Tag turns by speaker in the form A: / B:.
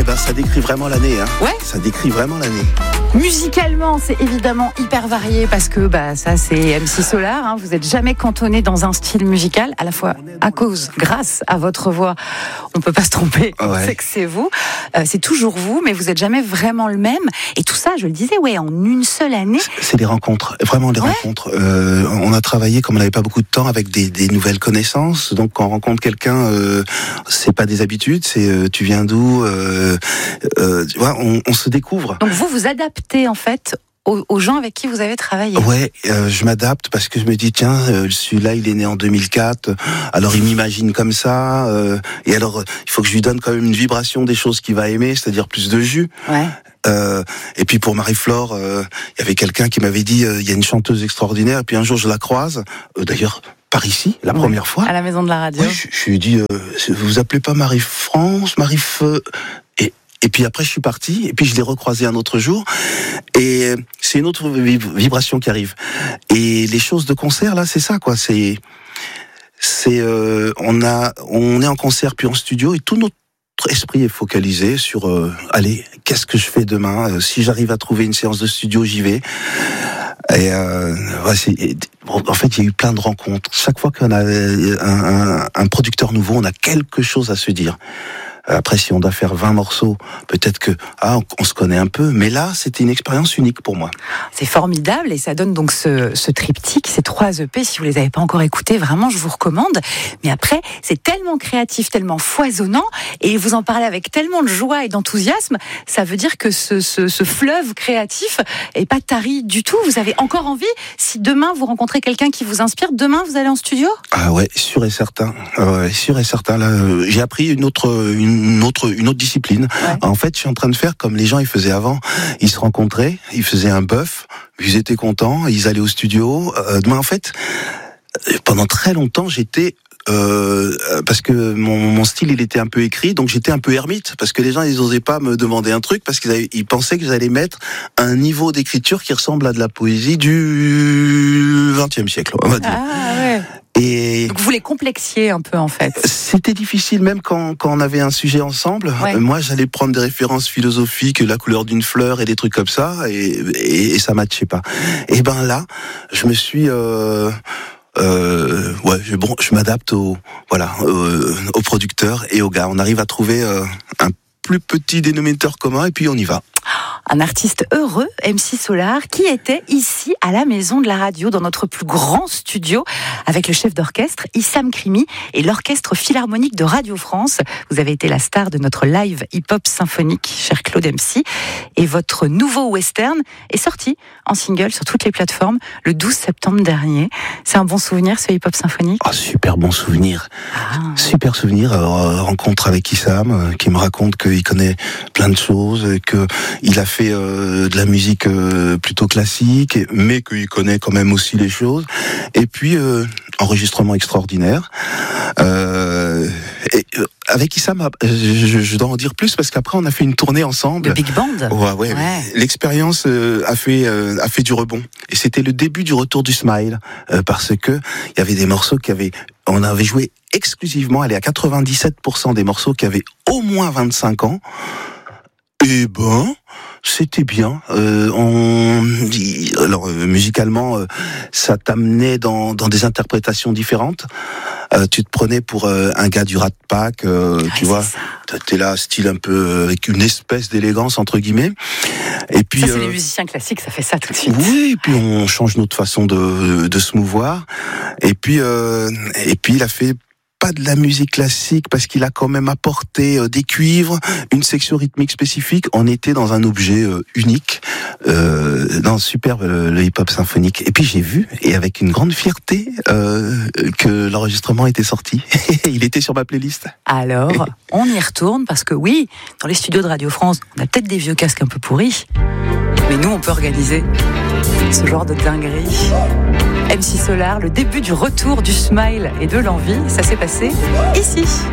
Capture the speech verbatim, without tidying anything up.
A: ben, ça décrit vraiment l'année. Hein.
B: Ouais.
A: Ça décrit vraiment l'année.
B: Musicalement, c'est évidemment hyper varié parce que bah, ça, c'est M C Solar. Hein. Vous n'êtes jamais cantonné dans un style musical, à la fois à cause, grâce à votre voix. On ne peut pas se tromper,
A: ouais.
B: on sait que c'est vous. Euh, c'est toujours vous, mais vous n'êtes jamais vraiment le même. Et tout ça, je le disais, ouais, en une seule année.
A: C'est des rencontres, vraiment des
B: ouais.
A: rencontres. Euh, on a travaillé, comme on n'avait pas beaucoup de temps, avec des, des nouvelles connaissances. Donc quand on rencontre quelqu'un, euh, c'est pas des habitudes, c'est euh, tu viens d'où euh, euh, tu vois, on, on se découvre.
B: Donc vous vous adaptez en fait aux, aux gens avec qui vous avez travaillé.
A: Ouais, euh, je m'adapte parce que je me dis tiens, euh, celui-là il est né en deux mille quatre, alors il m'imagine comme ça, euh, et alors il faut que je lui donne quand même une vibration des choses qu'il va aimer, c'est-à-dire plus de jus.
B: Ouais.
A: Euh, et puis pour Marie-Flore, il euh, y avait quelqu'un qui m'avait dit il euh, y a une chanteuse extraordinaire. Et puis un jour je la croise, euh, d'ailleurs par ici, la ouais, première fois.
B: À la maison de la radio.
A: Ouais, je, je lui ai dit euh, vous vous appelez pas Marie-France, Marie-Feu. Et Et puis après, je suis parti, et puis je l'ai recroisé un autre jour, et c'est une autre vibration qui arrive. Et les choses de concert, là, c'est ça, quoi. C'est, c'est, euh, on a, on est en concert puis en studio, et tout notre esprit est focalisé sur, euh, allez, qu'est-ce que je fais demain ? Si j'arrive à trouver une séance de studio, j'y vais. Et euh, ouais, c'est, en fait, il y a eu plein de rencontres. Chaque fois qu'on a un, un, un producteur nouveau, on a quelque chose à se dire. Après, si on doit faire vingt morceaux, peut-être que ah, on, on se connaît un peu. Mais là, c'était une expérience unique pour moi.
B: C'est formidable et ça donne donc ce, ce triptyque, ces trois E P. Si vous les avez pas encore écoutés, vraiment, je vous recommande. Mais après, c'est tellement créatif, tellement foisonnant, et vous en parlez avec tellement de joie et d'enthousiasme. Ça veut dire que ce, ce, ce fleuve créatif est pas tari du tout. Vous avez encore envie. Si demain vous rencontrez quelqu'un qui vous inspire, demain vous allez en studio ?
A: Ah ouais, sûr et certain. Ouais, sûr et certain. Là, euh, j'ai appris une autre une Une autre, une autre discipline. Ouais. En fait, je suis en train de faire comme les gens ils faisaient avant. Ils se rencontraient, ils faisaient un bœuf, ils étaient contents, ils allaient au studio. Euh, mais en fait, pendant très longtemps, j'étais Euh, parce que mon, mon style il était un peu écrit, donc j'étais un peu ermite parce que les gens ils osaient pas me demander un truc parce qu'ils avaient, ils pensaient que j'allais mettre un niveau d'écriture qui ressemble à de la poésie du vingtième siècle, on va dire.
B: Ah ouais.
A: Et
B: donc vous les complexiez un peu en fait.
A: C'était difficile même quand, quand on avait un sujet ensemble.
B: Ouais.
A: Moi j'allais prendre des références philosophiques, la couleur d'une fleur et des trucs comme ça, et, et, et ça matchait pas. Et ben là, je me suis euh, Euh, ouais, je, bon, je m'adapte au, voilà, euh, aux producteurs et aux gars. On arrive à trouver euh, un plus petit dénominateur commun et puis on y va.
B: Un artiste heureux, M C Solar, qui était ici à la maison de la radio, dans notre plus grand studio, avec le chef d'orchestre Issam Krimi et l'orchestre philharmonique de Radio France. Vous avez été la star de notre live hip-hop symphonique, cher Claude M C, et votre nouveau western est sorti en single sur toutes les plateformes le douze septembre dernier. C'est un bon souvenir, ce hip-hop symphonique ?
A: Ah, super bon souvenir.
B: Ah.
A: Super souvenir. Euh, rencontre avec Issam, euh, qui me raconte qu'il connaît plein de choses, que il a fait euh, de la musique euh, plutôt classique, mais qu'il connaît quand même aussi les choses. Et puis, euh, enregistrement extraordinaire. Euh, et, euh, avec Issam, je, je dois en dire plus parce qu'après on a fait une tournée ensemble.
B: Le Big Band.
A: Ouais, ouais. ouais. L'expérience euh, a fait euh, a fait du rebond. Et c'était le début du retour du Smile euh, parce que il y avait des morceaux qui avaient, on avait joué exclusivement, allez à quatre-vingt-dix-sept pour cent des morceaux qui avaient au moins vingt-cinq ans. Eh ben, c'était bien. Euh, on, alors euh, musicalement, euh, ça t'amenait dans, dans des interprétations différentes. Euh, tu te prenais pour euh, un gars du Rat Pack, euh,
B: ouais,
A: tu vois. T'es là, style un peu euh, avec une espèce d'élégance entre guillemets. Et puis,
B: ça, c'est
A: euh,
B: les musiciens classiques, ça fait ça tout de suite.
A: Oui, et puis on change notre façon de, de se mouvoir. Et puis, euh, et puis il a fait pas de la musique classique parce qu'il a quand même apporté euh, des cuivres, une section rythmique spécifique. On était dans un objet euh, unique, euh, dans superbe le, le hip-hop symphonique. Et puis j'ai vu, et avec une grande fierté, euh, que l'enregistrement était sorti. Il était sur ma playlist.
B: Alors, on y retourne parce que oui, dans les studios de Radio France, on a peut-être des vieux casques un peu pourris, mais nous, on peut organiser ce genre de dinguerie. M C Solar, le début du retour du smile et de l'envie, ça s'est passé ici.